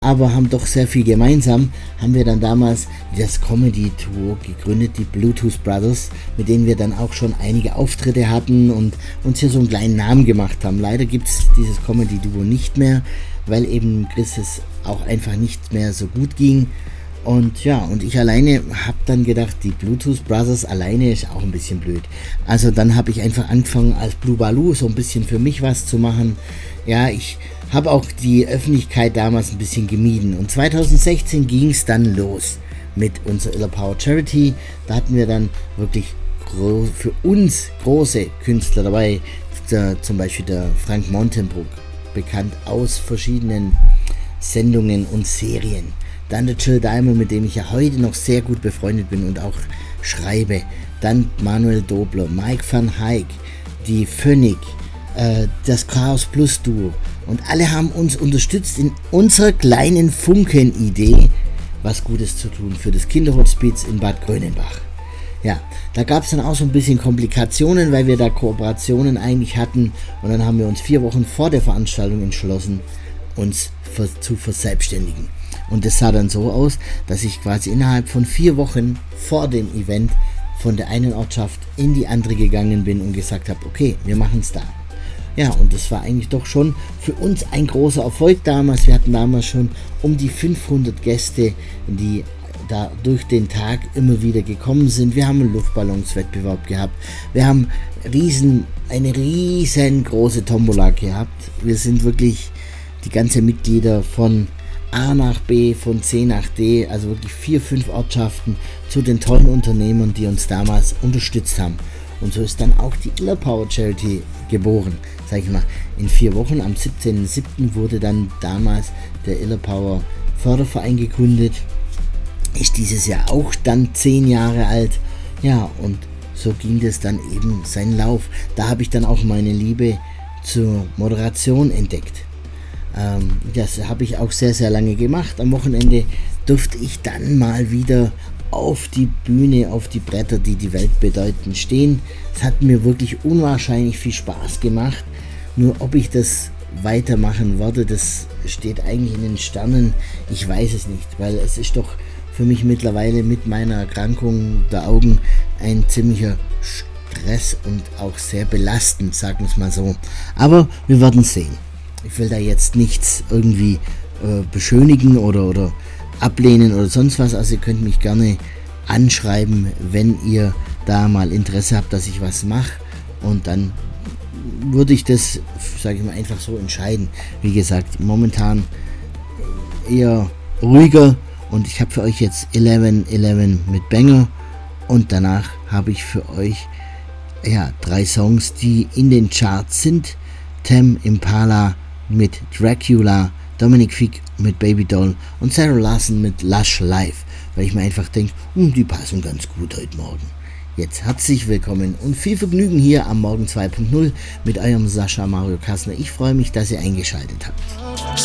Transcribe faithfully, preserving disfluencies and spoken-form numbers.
aber haben doch sehr viel gemeinsam, haben wir dann damals das Comedy-Duo gegründet, die Bluetooth Brothers, mit denen wir dann auch schon einige Auftritte hatten und uns hier so einen kleinen Namen gemacht haben. Leider gibt es dieses Comedy-Duo nicht mehr, weil eben Chris es auch einfach nicht mehr so gut ging. Und ja, und ich alleine habe dann gedacht, die Bluetooth Brothers alleine ist auch ein bisschen blöd. Also dann habe ich einfach angefangen als Blue Baloo so ein bisschen für mich was zu machen. Ja, ich habe auch die Öffentlichkeit damals ein bisschen gemieden. Und zwanzig sechzehn ging es dann los mit unserer Iller Power Charity. Da hatten wir dann wirklich gro- für uns große Künstler dabei. Der, zum Beispiel der Frank Montenbroek, bekannt aus verschiedenen Sendungen und Serien. Dann der Jill Diamond, mit dem ich ja heute noch sehr gut befreundet bin und auch schreibe. Dann Manuel Dobler, Mike van Eyck, die Phoenix, äh, das Chaos Plus Duo. Und alle haben uns unterstützt in unserer kleinen Funken-Idee, was Gutes zu tun für das Kinderhospiz in Bad Grönenbach. Ja, da gab es dann auch so ein bisschen Komplikationen, weil wir da Kooperationen eigentlich hatten. Und dann haben wir uns vier Wochen vor der Veranstaltung entschlossen, uns für, zu verselbstständigen. Und das sah dann so aus, dass ich quasi innerhalb von vier Wochen vor dem Event von der einen Ortschaft in die andere gegangen bin und gesagt habe, okay, wir machen es da. Ja, und das war eigentlich doch schon für uns ein großer Erfolg damals. Wir hatten damals schon um die fünfhundert Gäste, die da durch den Tag immer wieder gekommen sind. Wir haben einen Luftballonswettbewerb gehabt. Wir haben riesen, eine riesengroße Tombola gehabt. Wir sind wirklich die ganzen Mitglieder von A nach B, von C nach D, also wirklich vier, fünf Ortschaften zu den tollen Unternehmern, die uns damals unterstützt haben. Und so ist dann auch die Iller Power Charity geboren, sag ich mal. In vier Wochen, am siebzehnten siebten wurde dann damals der Iller Power Förderverein gegründet. Ist dieses Jahr auch dann zehn Jahre alt. Ja, und so ging das dann eben seinen Lauf. Da habe ich dann auch meine Liebe zur Moderation entdeckt. Ähm, das habe ich auch sehr, sehr lange gemacht. Am Wochenende durfte ich dann mal wieder auf die Bühne, auf die Bretter, die die Welt bedeuten, stehen. Es hat mir wirklich unwahrscheinlich viel Spaß gemacht. Nur ob ich das weitermachen werde, das steht eigentlich in den Sternen. Ich weiß es nicht, weil es ist doch für mich mittlerweile mit meiner Erkrankung der Augen ein ziemlicher Stress und auch sehr belastend, sagen wir es mal so. Aber wir werden sehen. Ich will da jetzt nichts irgendwie äh, beschönigen oder, oder ablehnen oder sonst was. Also ihr könnt mich gerne anschreiben, wenn ihr da mal Interesse habt, dass ich was mache. Und dann würde ich das, sage ich mal, einfach so entscheiden. Wie gesagt, momentan eher ruhiger. Und ich habe für euch jetzt elf elf mit Banger. Und danach habe ich für euch ja, drei Songs, die in den Charts sind. Tame Impala mit Dracula, Dominic Fike mit Baby Doll und Sarah Larson mit Lush Life, weil ich mir einfach denke, hm, die passen ganz gut heute Morgen. Jetzt herzlich willkommen und viel Vergnügen hier am Morgen zwei Punkt null mit eurem Sascha Mario Kassner. Ich freue mich, dass ihr eingeschaltet habt.